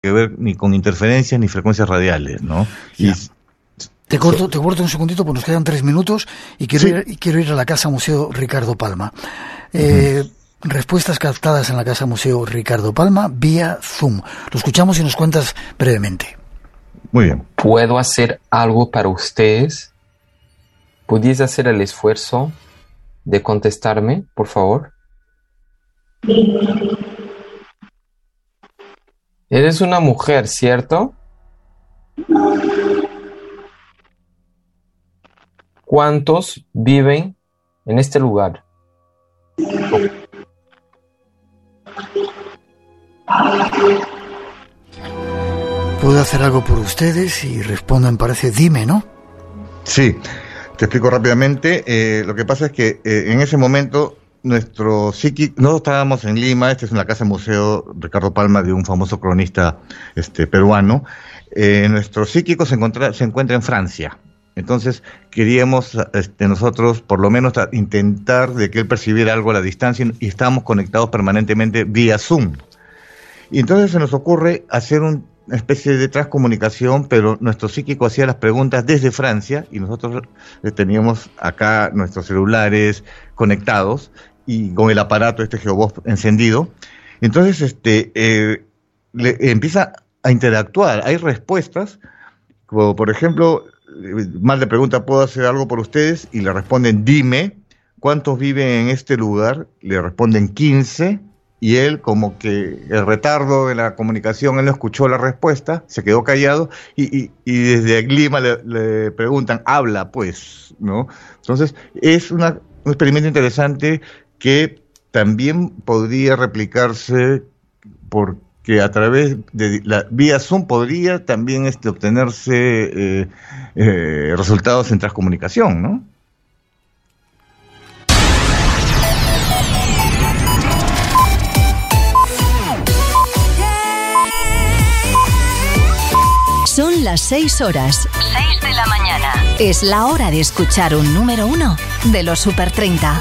que ver ni con interferencias ni frecuencias radiales, ¿no? Y Te corto un segundito, pues nos quedan 3 minutos y quiero ir a la Casa Museo Ricardo Palma. Respuestas captadas en la Casa Museo Ricardo Palma vía Zoom. Lo escuchamos y nos cuentas brevemente. Muy bien. ¿Puedo hacer algo para ustedes? ¿Podéis hacer el esfuerzo de contestarme, por favor? Eres una mujer, ¿cierto? ¿Cuántos viven en este lugar? ¿Puedo hacer algo por ustedes? Y responden, parece, dime, ¿no? Sí, te explico rápidamente. Lo que pasa es que en ese momento nuestro psíquico, nosotros estábamos en Lima, esta es una casa museo Ricardo Palma de un famoso cronista peruano. Nuestro psíquico se encuentra en Francia. Entonces queríamos nosotros por lo menos intentar de que él percibiera algo a la distancia y estábamos conectados permanentemente vía Zoom. Y entonces se nos ocurre hacer una especie de transcomunicación, pero nuestro psíquico hacía las preguntas desde Francia y nosotros teníamos acá nuestros celulares conectados y con el aparato GeoVoz encendido. Entonces empieza a interactuar, hay respuestas, como por ejemplo, Mal le pregunta, ¿puedo hacer algo por ustedes? Y le responden, dime, ¿cuántos viven en este lugar? Le responden 15, y él, como que el retardo de la comunicación, él no escuchó la respuesta, se quedó callado, y desde Lima le preguntan, habla pues, ¿no? Entonces, es un experimento interesante que también podría replicarse porque a través de la vía Zoom podría también obtenerse resultados en transcomunicación, ¿no? Son las 6 horas. 6 de la mañana. Es la hora de escuchar un número 1 de los Super 30.